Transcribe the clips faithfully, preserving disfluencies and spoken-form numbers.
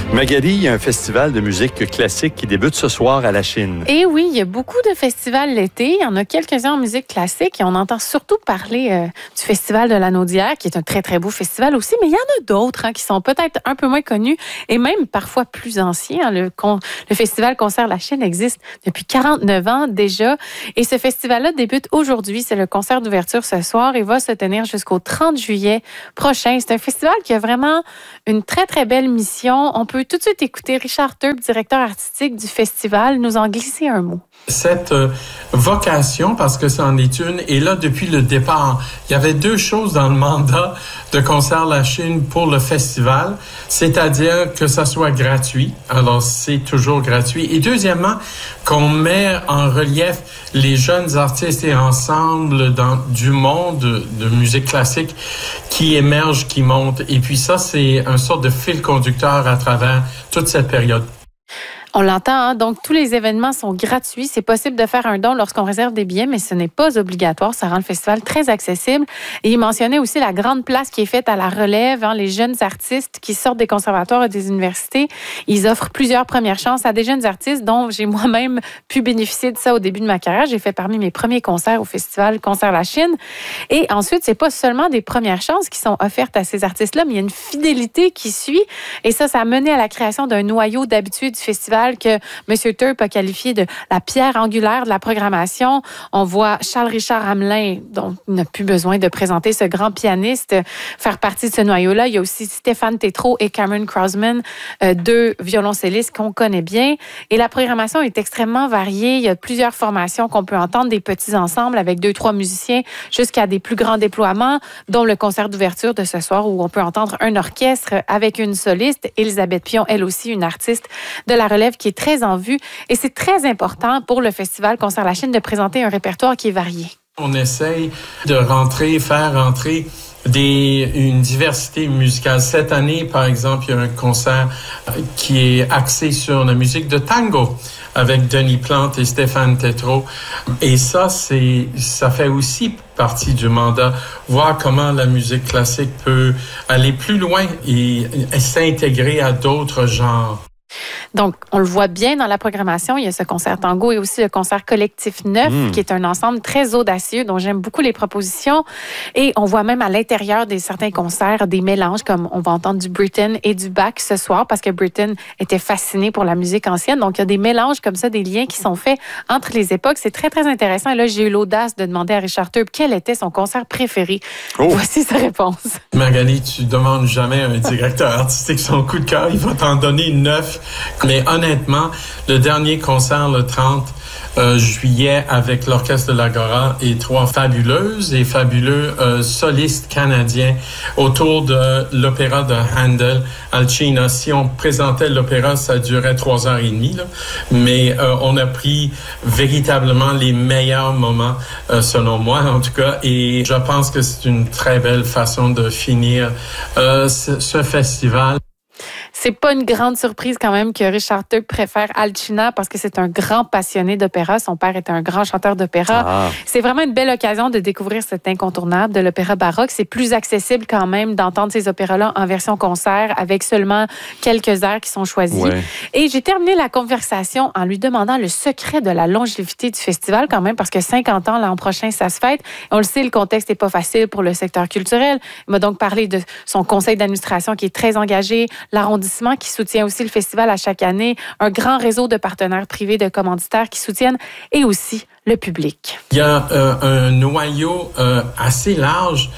Magali, il y a un festival de musique classique qui débute ce soir à la Chine. Et oui, il y a beaucoup de festivals l'été. Il y en a quelques-uns en musique classique et on entend surtout parler euh, du Festival de l'Anneau d'hier, qui est un très, très beau festival aussi. Mais il y en a d'autres hein, qui sont peut-être un peu moins connus et même parfois plus anciens. Le, con, le Festival Concert La Chine existe depuis quarante-neuf ans déjà. Et ce festival-là débute aujourd'hui. C'est le concert d'ouverture ce soir et va se tenir jusqu'au trente juillet prochain. C'est un festival qui a vraiment une très, très belle mission. On peut tout de suite écouter Richard Turp, directeur artistique du festival, nous en glisser un mot. Cette euh, vocation, parce que c'en est une, est là depuis le départ. Il y avait deux choses dans le mandat de Concert La Chine pour le festival, c'est-à-dire que ça soit gratuit. Alors, c'est toujours gratuit. Et deuxièmement, qu'on met en relief les jeunes artistes et ensembles dans, du monde de, de musique classique qui émergent, qui montent. Et puis ça, c'est un sorte de fil conducteur à travers toute cette période. On l'entend, hein? Donc tous les événements sont gratuits. C'est possible de faire un don lorsqu'on réserve des billets, mais ce n'est pas obligatoire. Ça rend le festival très accessible. Et il mentionnait aussi la grande place qui est faite à la relève. Hein? Les jeunes artistes qui sortent des conservatoires et des universités, ils offrent plusieurs premières chances à des jeunes artistes dont j'ai moi-même pu bénéficier de ça au début de ma carrière. J'ai fait parmi mes premiers concerts au festival Concert La Chine. Et ensuite, c'est pas seulement des premières chances qui sont offertes à ces artistes-là, mais il y a une fidélité qui suit. Et ça, ça a mené à la création d'un noyau d'habitués du festival que M. Turp a qualifié de la pierre angulaire de la programmation. On voit Charles-Richard Hamelin, dont il n'a plus besoin de présenter ce grand pianiste, faire partie de ce noyau-là. Il y a aussi Stéphane Tétrault et Cameron Crossman, euh, deux violoncellistes qu'on connaît bien. Et la programmation est extrêmement variée. Il y a plusieurs formations qu'on peut entendre, des petits ensembles avec deux, trois musiciens, jusqu'à des plus grands déploiements, dont le concert d'ouverture de ce soir où on peut entendre un orchestre avec une soliste, Elisabeth Pion, elle aussi une artiste de la relève qui est très en vue. Et c'est très important pour le Festival Concert La Chine de présenter un répertoire qui est varié. On essaye de rentrer, faire rentrer des, une diversité musicale. Cette année, par exemple, il y a un concert qui est axé sur la musique de tango avec Denis Plante et Stéphane Tétrault. Et ça, c'est, ça fait aussi partie du mandat, voir comment la musique classique peut aller plus loin et, et s'intégrer à d'autres genres. Donc, on le voit bien dans la programmation. Il y a ce concert tango et aussi le concert collectif neuf, mmh. qui est un ensemble très audacieux, dont j'aime beaucoup les propositions. Et on voit même à l'intérieur de certains concerts des mélanges, comme on va entendre du Britten et du Bach ce soir, parce que Britten était fasciné pour la musique ancienne. Donc, il y a des mélanges comme ça, des liens qui sont faits entre les époques. C'est très, très intéressant. Et là, j'ai eu l'audace de demander à Richard Turp quel était son concert préféré. Oh. Voici sa réponse. Magali, tu demandes jamais à un directeur artistique son coup de cœur. Il va t'en donner neuf. Mais honnêtement, le dernier concert, le trente euh, juillet, avec l'Orchestre de l'Agora et trois fabuleuses et fabuleux euh, solistes canadiens autour de l'opéra de Handel, Alcina. Si on présentait l'opéra, ça durait trois heures et demie, là. Mais euh, on a pris véritablement les meilleurs moments, euh, selon moi en tout cas, et je pense que c'est une très belle façon de finir euh, ce, ce festival. C'est pas une grande surprise quand même que Richard Turp préfère Alcina parce que c'est un grand passionné d'opéra. Son père est un grand chanteur d'opéra. Ah. C'est vraiment une belle occasion de découvrir cet incontournable de l'opéra baroque. C'est plus accessible quand même d'entendre ces opéras-là en version concert avec seulement quelques airs qui sont choisis. Ouais. Et j'ai terminé la conversation en lui demandant le secret de la longévité du festival quand même parce que cinquante ans l'an prochain, ça se fête. On le sait, le contexte n'est pas facile pour le secteur culturel. Il m'a donc parlé de son conseil d'administration qui est très engagé, l'arrondissement qui soutient aussi le festival à chaque année, un grand réseau de partenaires privés, de commanditaires qui soutiennent et aussi le public. Il y a euh, un noyau euh, assez large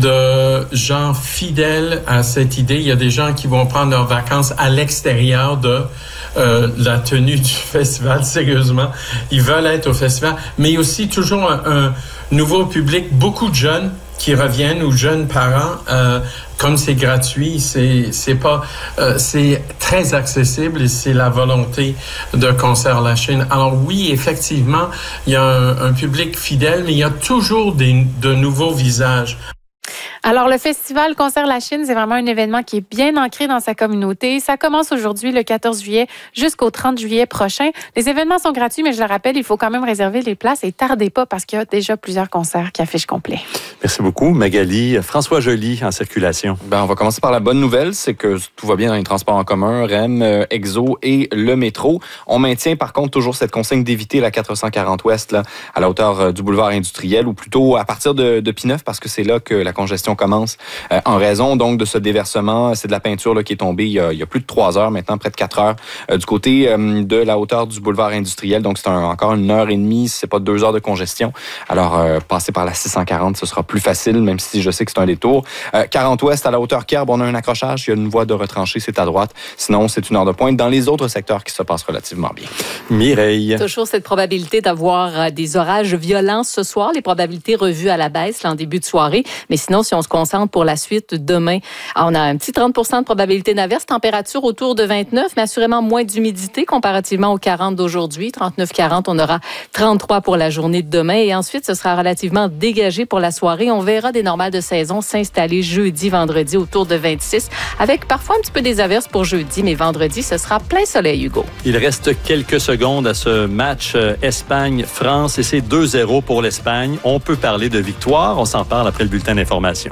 de gens fidèles à cette idée. Il y a des gens qui vont prendre leurs vacances à l'extérieur de euh, la tenue du festival, sérieusement. Ils veulent être au festival, mais aussi toujours un, un nouveau public, beaucoup de jeunes qui reviennent ou jeunes parents, euh, comme c'est gratuit, c'est c'est pas euh, c'est très accessible et c'est la volonté de Concert La Chine. Alors oui, effectivement, il y a un, un public fidèle, mais il y a toujours des, de nouveaux visages. Alors, le festival Concert La Chine, c'est vraiment un événement qui est bien ancré dans sa communauté. Ça commence aujourd'hui, le quatorze juillet, jusqu'au trente juillet prochain. Les événements sont gratuits, mais je le rappelle, il faut quand même réserver les places et tardez pas parce qu'il y a déjà plusieurs concerts qui affichent complet. Merci beaucoup, Magali. François Joly en circulation. Ben, on va commencer par la bonne nouvelle, c'est que tout va bien dans les transports en commun, R E M, euh, Exo et le métro. On maintient par contre toujours cette consigne d'éviter la quatre cent quarante Ouest là, à la hauteur euh, du boulevard industriel ou plutôt à partir de, de P neuf parce que c'est là que la congestion commence euh, en raison donc de ce déversement. C'est de la peinture là, qui est tombée il y, a, il y a plus de trois heures maintenant, près de quatre heures, euh, du côté euh, de la hauteur du boulevard industriel. Donc c'est un, encore une heure et demie, c'est pas deux heures de congestion. Alors euh, passer par la six cent quarante, ce sera plus facile, même si je sais que c'est un détour. Euh, quarante Ouest à la hauteur Kerb, on a un accrochage, il y a une voie de retranchée, c'est à droite. Sinon, c'est une heure de pointe dans les autres secteurs qui se passent relativement bien. Mireille. Toujours cette probabilité d'avoir des orages violents ce soir, les probabilités revues à la baisse là, en début de soirée. Mais sinon, si on se concentre pour la suite, demain, on a un petit trente pour cent de probabilité d'averse, température autour de vingt-neuf, mais assurément moins d'humidité comparativement aux quarante d'aujourd'hui. trente-neuf quarante, on aura trente-trois pour la journée de demain. Et ensuite, ce sera relativement dégagé pour la soirée. On verra des normales de saison s'installer jeudi, vendredi autour de vingt-six, avec parfois un petit peu des averses pour jeudi, mais vendredi, ce sera plein soleil, Hugo. Il reste quelques secondes à ce match Espagne-France et c'est deux zéro pour l'Espagne. On peut parler de victoire. On s'en parle après le bulletin d'information.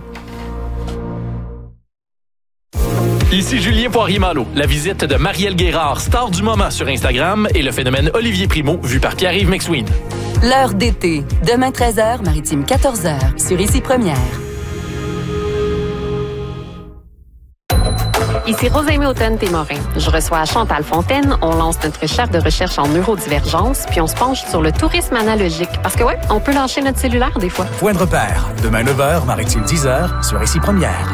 Ici Julien Poirier-Malo. La visite de Marielle Guérard, star du moment sur Instagram, et le phénomène Olivier Primo, vu par Pierre-Yves McSween. L'heure d'été. Demain treize heures, Maritime quatorze heures, sur Ici Première. Ici Rosalie Hautain-Témorin. Je reçois Chantal Fontaine. On lance notre chef de recherche en neurodivergence, puis on se penche sur le tourisme analogique. Parce que ouais, on peut lâcher notre cellulaire des fois. Point de repère. Demain neuf heures, Maritime dix heures, sur Ici Première.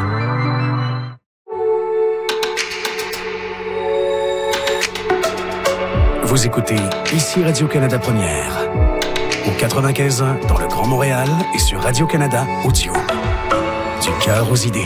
Vous écoutez Ici Radio-Canada Première. Au quatre-vingt-quinze ans dans le Grand Montréal et sur Radio-Canada Audio. Du cœur aux idées.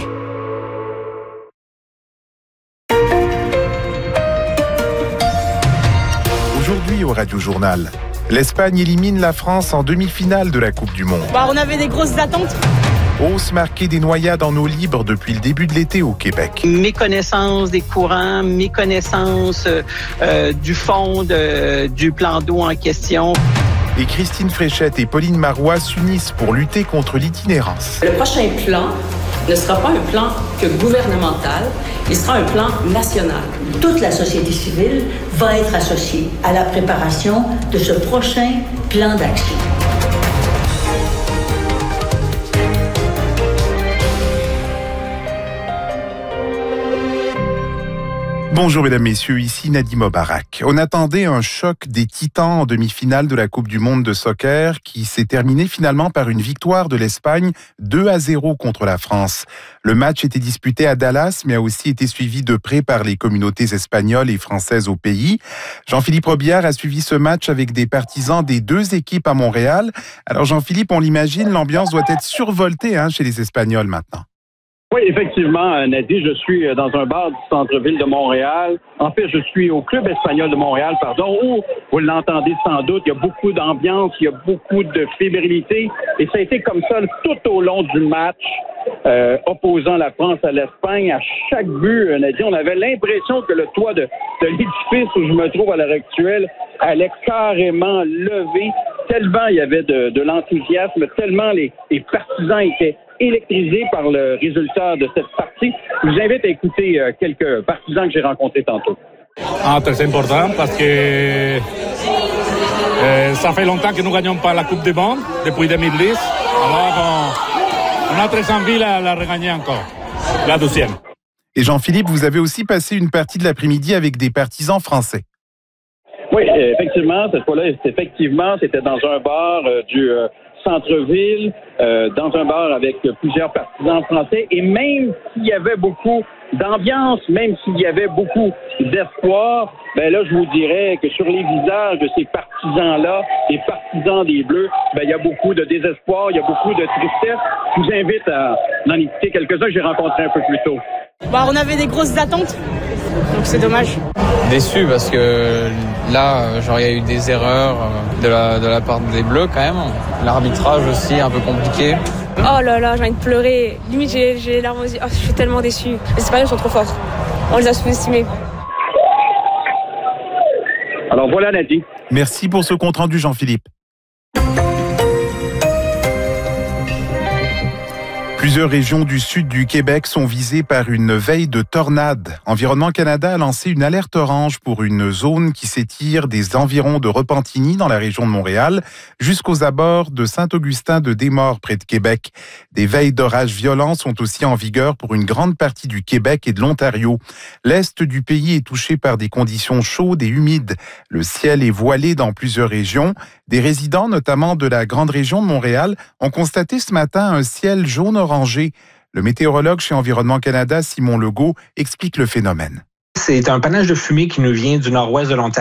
Aujourd'hui au Radio-Journal, l'Espagne élimine la France en demi-finale de la Coupe du Monde. Bah, on avait des grosses attentes. Hausse marquée des noyades en eau libre depuis le début de l'été au Québec. Méconnaissance des courants, méconnaissance euh, du fond de, du plan d'eau en question. Et Christine Fréchette et Pauline Marois s'unissent pour lutter contre l'itinérance. Le prochain plan ne sera pas un plan que gouvernemental, il sera un plan national. Toute la société civile va être associée à la préparation de ce prochain plan d'action. Bonjour mesdames, messieurs, ici Nadim Obarak. On attendait un choc des Titans en demi-finale de la Coupe du monde de soccer qui s'est terminé finalement par une victoire de l'Espagne deux à zéro contre la France. Le match était disputé à Dallas mais a aussi été suivi de près par les communautés espagnoles et françaises au pays. Jean-Philippe Robillard a suivi ce match avec des partisans des deux équipes à Montréal. Alors Jean-Philippe, on l'imagine, l'ambiance doit être survoltée hein, chez les Espagnols maintenant. Oui, effectivement, Nadi, je suis dans un bar du centre-ville de Montréal. En fait, je suis au Club espagnol de Montréal, pardon, où, vous l'entendez sans doute, il y a beaucoup d'ambiance, il y a beaucoup de fébrilité. Et ça a été comme ça tout au long du match, euh, opposant la France à l'Espagne. À chaque but, Nadi, on avait l'impression que le toit de, de l'édifice où je me trouve à l'heure actuelle allait carrément lever. Tellement il y avait de, de l'enthousiasme, tellement les, les partisans étaient électrisé par le résultat de cette partie. Je vous invite à écouter euh, quelques partisans que j'ai rencontrés tantôt. Ah, très important parce que euh, ça fait longtemps que nous ne gagnons pas la Coupe du Monde, depuis deux mille dix. Alors, on, on a très envie de la, la regagner encore, la douzième. Et Jean-Philippe, vous avez aussi passé une partie de l'après-midi avec des partisans français. Oui, effectivement, cette fois-là, effectivement, c'était dans un bar euh, du... Euh, centre-ville, euh, dans un bar avec plusieurs partisans français, et même s'il y avait beaucoup d'ambiance, même s'il y avait beaucoup d'espoir, ben là, je vous dirais que sur les visages de ces partisans-là, des partisans des Bleus, ben il y a beaucoup de désespoir, il y a beaucoup de tristesse. Je vous invite à en écouter quelques-uns que j'ai rencontrés un peu plus tôt. Bah, on avait des grosses attentes, donc c'est dommage. Déçu parce que là, genre, il y a eu des erreurs de la, de la part des Bleus quand même. L'arbitrage aussi un peu compliqué. Oh là là, j'ai envie de pleurer. Limite, j'ai, j'ai les larmes aux yeux. Oh, je suis tellement déçue. Les Espagnols sont trop forts. On les a sous-estimés. Alors voilà, Nadie. Merci pour ce compte-rendu, Jean-Philippe. Plusieurs régions du sud du Québec sont visées par une veille de tornade. Environnement Canada a lancé une alerte orange pour une zone qui s'étire des environs de Repentigny dans la région de Montréal jusqu'aux abords de Saint-Augustin-de-Desmaures près de Québec. Des veilles d'orages violents sont aussi en vigueur pour une grande partie du Québec et de l'Ontario. L'est du pays est touché par des conditions chaudes et humides. Le ciel est voilé dans plusieurs régions. Des résidents, notamment de la grande région de Montréal, ont constaté ce matin un ciel jaune-orangé. Le météorologue chez Environnement Canada, Simon Legault, explique le phénomène. C'est un panache de fumée qui nous vient du nord-ouest de l'Ontario.